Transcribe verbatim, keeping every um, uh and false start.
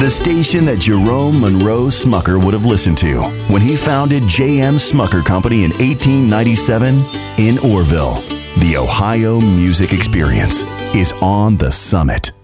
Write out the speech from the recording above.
The station that Jerome Monroe Smucker would have listened to when he founded J M Smucker Company in eighteen ninety-seven in Orville. The Ohio Music Experience is on the Summit.